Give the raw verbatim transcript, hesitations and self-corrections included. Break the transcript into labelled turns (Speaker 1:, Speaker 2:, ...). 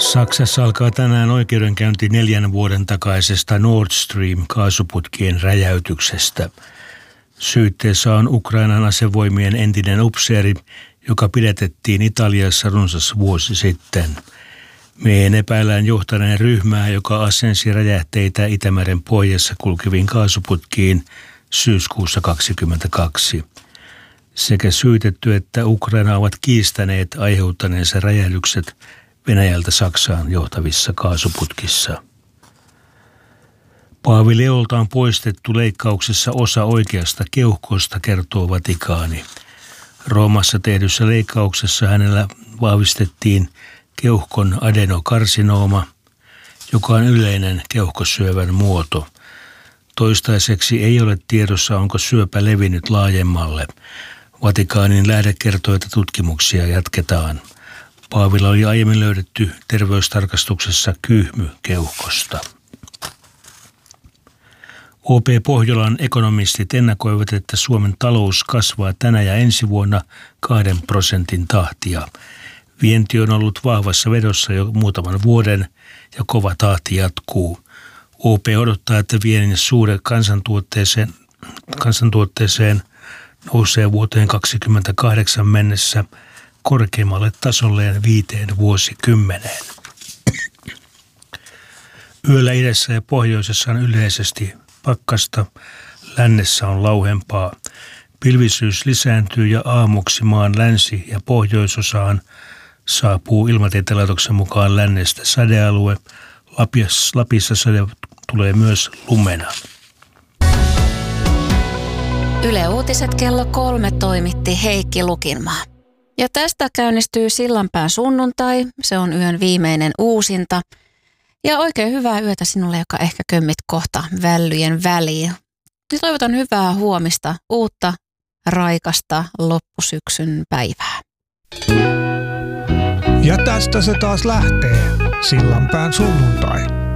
Speaker 1: Saksassa alkaa tänään oikeudenkäynti neljän vuoden takaisesta Nord Stream-kaasuputkien räjäytyksestä. Syytteessä on Ukrainan asevoimien entinen upseeri, joka pidätettiin Italiassa runsas vuosi sitten. Miehen epäillään johtaneen ryhmää, joka asensi räjähteitä Itämeren pohjassa kulkeviin kaasuputkiin syyskuussa kaksikymmentäkaksi. Sekä syytetty että Ukraina ovat kiistäneet aiheuttaneensa räjähdykset Venäjältä Saksaan johtavissa kaasuputkissa. Paavi Leolta on poistettu leikkauksessa osa oikeasta keuhkosta, kertoo Vatikaani. Roomassa tehdyssä leikkauksessa hänellä vahvistettiin keuhkon adenokarsinooma, joka on yleinen keuhkosyövän muoto. Toistaiseksi ei ole tiedossa, onko syöpä levinnyt laajemmalle. Vatikaanin lähde kertoo, että tutkimuksia jatketaan. Paavilla oli aiemmin löydetty terveystarkastuksessa kyhmy keuhkosta. O P Pohjolan ekonomistit ennakoivat, että Suomen talous kasvaa tänä ja ensi vuonna kahden prosentin tahtia. Vienti on ollut vahvassa vedossa jo muutaman vuoden ja kova tahti jatkuu. O P odottaa, että viennin suhde kansantuotteeseen, kansantuotteeseen nousee vuoteen kaksikymmentäkahdeksan mennessä korkeimmalle tasolleen viiteen vuosikymmeneen. Yöllä idässä ja pohjoisessa on yleisesti pakkasta, lännessä on lauhempaa. Pilvisyys lisääntyy ja aamuksi maan länsi- ja pohjoisosaan saapuu Ilmatieteen laitoksen mukaan lännestä sadealue. Lapissa sade tulee myös lumena.
Speaker 2: Yle Uutiset kello kolme toimitti Heikki Lukinmaa. Ja tästä käynnistyy Sillanpään sunnuntai. Se on yön viimeinen uusinta. Ja oikein hyvää yötä sinulle, joka ehkä kömmit kohta vällyjen väliin. Ja toivotan hyvää huomista, uutta, raikasta loppusyksyn päivää.
Speaker 3: Ja tästä se taas lähtee. Sillanpään sunnuntai.